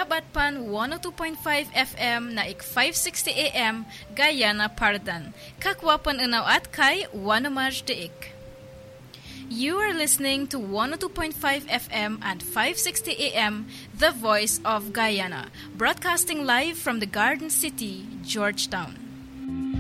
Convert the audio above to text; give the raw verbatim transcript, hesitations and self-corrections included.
Sabat pan one oh two point five F M na ik five sixty A M Guyana Pardan. Kakwapan unaw at kay Wanamaj Deik. You are listening to one oh two point five F M and five sixty A M, The Voice of Guyana, broadcasting live from the Garden City, Georgetown.